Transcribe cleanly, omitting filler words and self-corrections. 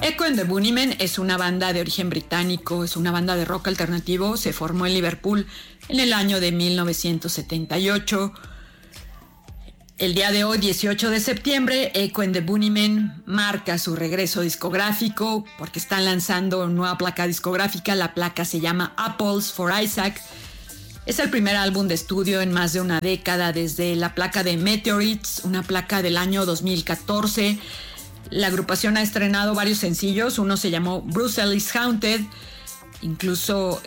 Echo and the Bunnymen es una banda de origen británico, es una banda de rock alternativo, se formó en Liverpool en el año de 1978. El día de hoy, 18 de septiembre, Echo and the Bunnymen marca su regreso discográfico porque están lanzando nueva placa discográfica. La placa se llama Apples for Isaac. Es el primer álbum de estudio en más de una década, desde la placa de Meteorites, una placa del año 2014. La agrupación ha estrenado varios sencillos, uno se llamó Brussels is Haunted, incluso